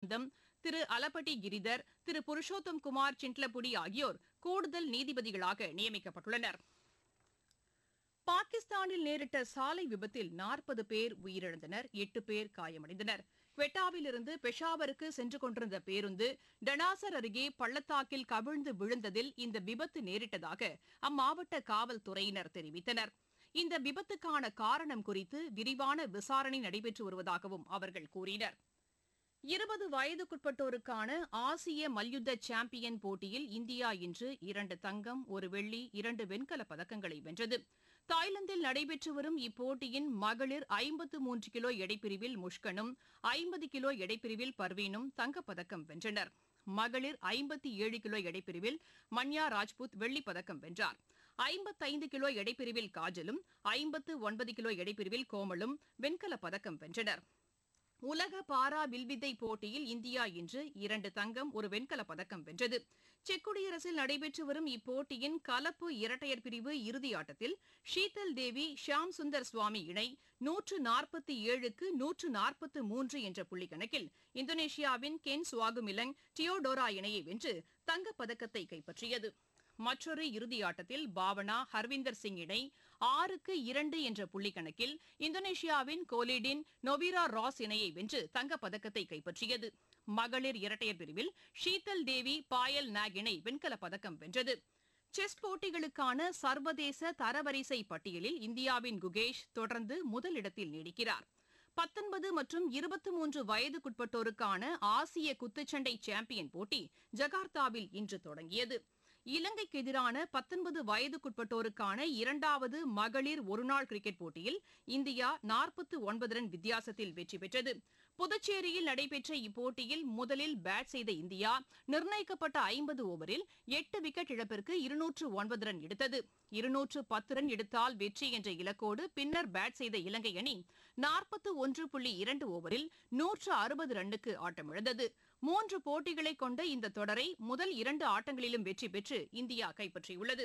ஆனந்தம், திரு அலப்பட்டி கிரிதர், திரு புருஷோத்தம் குமார் சின்ட்லபுடி ஆகியோர் கூடுதல் நீதிபதிகளாக நியமிக்கப்பட்டுள்ளனர். பாகிஸ்தானில் நேரிட்ட சாலை விபத்தில் 40 பேர் உயிரிழந்தனர், 8 பேர் காயமடைந்தனர். குவெட்டாவிலிருந்து பெஷாவருக்கு சென்று கொண்டிருந்த பேருந்து டனாசர் அருகே பள்ளத்தாக்கில் கவிழ்ந்து விழுந்ததில் இந்த விபத்து நேரிட்டதாக அம்மாவட்ட காவல்துறையினர் தெரிவித்தனர். இந்த விபத்துக்கான காரணம் குறித்து விரிவான விசாரணை நடைபெற்று வருவதாகவும் அவர்கள் கூறினர். 20 வயதுக்குட்பட்டோருக்கான ஆசிய மல்யுத்த சாம்பியன் போட்டியில் இந்தியா இன்று 2 தங்கம், 1 வெள்ளி, 2 வெண்கலப் பதக்கங்களை வென்றது. தாய்லாந்தில் நடைபெற்று வரும் இப்போட்டியின் மகளிர் 53 கிலோ எடைப்பிரிவில் முஷ்கனும், 50 கிலோ எடைப்பிரிவில் பர்வீனும் தங்கப்பதக்கம் வென்றனர். மகளிர் 57 கிலோ எடைப்பிரிவில் மன்யா ராஜ்புத் வெள்ளிப் பதக்கம் வென்றார். 55 கிலோ எடைப்பிரிவில் காஜலும், 59 கிலோ எடைப்பிரிவில் கோமலும் வெண்கலப் பதக்கம் வென்றனர். உலக பாரா வில்வித்தை போட்டியில் இந்தியா இன்று 2 தங்கம், 1 வெண்கலப் பதக்கம் வென்றது. செக் குடியரசில் நடைபெற்று வரும் இப்போட்டியின் கலப்பு இரட்டையர் பிரிவு இறுதி ஆட்டத்தில் ஷீதல் தேவி ஷியாம் சுந்தர் சுவாமி இணை 147க்கு 143 என்ற புள்ளிக்கணக்கில் இந்தோனேஷியாவின் கென் சுவாகுமிலங் டியோடோரா இணையை வென்று தங்கப்பதக்கத்தை கைப்பற்றியது. மற்றொரு இறுதியாட்டத்தில் பாவனா ஹர்விந்தர் சிங் இணை 6-2 என்ற புள்ளிக்கணக்கில் இந்தோனேஷியாவின் கோலிடின் நொவிரா ராஸ் இணையை வென்று தங்கப்பதக்கத்தை கைப்பற்றியது. மகளிர் இரட்டையர் பிரிவில் ஷீதல் தேவி பாயல் நாக் இணை வெண்கலப் பதக்கம் வென்றது. செஸ் போட்டிகளுக்கான சர்வதேச தரவரிசை பட்டியலில் இந்தியாவின் குகேஷ் தொடர்ந்து முதலிடத்தில் நீடிக்கிறார். 19 மற்றும் 23 வயதுக்குட்பட்டோருக்கான ஆசிய குத்துச்சண்டை சாம்பியன் போட்டி ஜகார்த்தாவில் இன்று தொடங்கியது. இலங்கைக்கு எதிரான 19 வயதுக்குட்பட்டோருக்கான 2வது மகளிர் ஒருநாள் கிரிக்கெட் போட்டியில் இந்தியா 49 ரன் வித்தியாசத்தில் வெற்றி பெற்றது. புதுச்சேரியில் நடைபெற்ற இப்போட்டியில் முதலில் பேட் செய்த இந்தியா நிர்ணயிக்கப்பட்ட 50 ஓவரில் 8 விக்கெட் இழப்பிற்கு 209 ரன் எடுத்தது. 210 ரன் எடுத்தால் வெற்றி என்ற இலக்கோடு பின்னர் பேட் செய்த இலங்கை அணி 41.2 ஓவரில் 160 ரன்னுக்கு ஆட்டமிழந்தது. 3 போட்டிகளை கொண்ட இந்த தொடரை முதல் 2 ஆட்டங்களிலும் வெற்றி பெற்று இந்தியா கைப்பற்றியுள்ளது.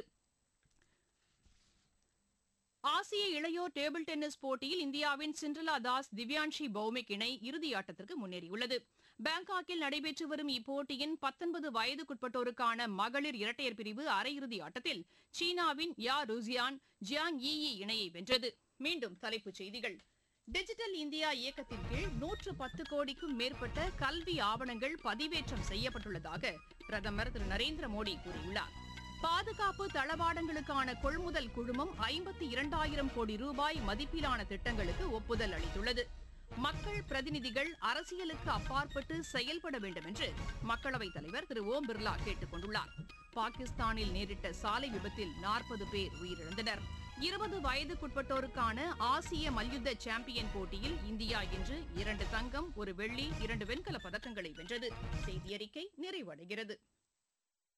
ஆசிய இளையோர் டேபிள் டென்னிஸ் போட்டியில் இந்தியாவின் சிண்ட்ரலா தாஸ், திவ்யான்ஷி பௌமிக் இணை இறுதியாட்டத்திற்கு முன்னேறியுள்ளது. பாங்காக்கில் நடைபெற்று வரும் இப்போட்டியின் 19 வயதுக்குட்பட்டோருக்கான மகளிர் இரட்டையர் பிரிவு அரையிறுதி ஆட்டத்தில் சீனாவின் யா ருசியான் ஜியாங் யி இணையை வென்றது. மீண்டும் தலைப்புச் செய்திகள். டிஜிட்டல் இந்தியா இயக்கத்தின் கீழ் 110 கோடிக்கும் மேற்பட்ட கல்வி ஆவணங்கள் பதிவேற்றம் செய்யப்பட்டுள்ளதாக பிரதமர் திரு நரேந்திர மோடி கூறியுள்ளார். பாதுகாப்பு தளவாடங்களுக்கான கொள்முதல் குழுமம் 52,000 கோடி ரூபாய் மதிப்பிலான திட்டங்களுக்கு ஒப்புதல் அளித்துள்ளது. மக்கள் பிரதிநிதிகள் அரசியலுக்கு அப்பாற்பட்டு செயல்பட வேண்டும் என்று மக்களவைத் தலைவர் திரு ஓம் பிர்லா கேட்டுக் கொண்டுள்ளார். பாகிஸ்தானில் நேரிட்ட சாலை விபத்தில் 40 பேர் உயிரிழந்தனர். 20 வயதுக்குட்பட்டோருக்கான ஆசிய மல்யுத்த சாம்பியன் போட்டியில் இந்தியா இன்று 2 தங்கம், 1 வெள்ளி, 2 வெண்கலப் பதக்கங்களை வென்றது. செய்தியறிக்கை நிறைவடைகிறது.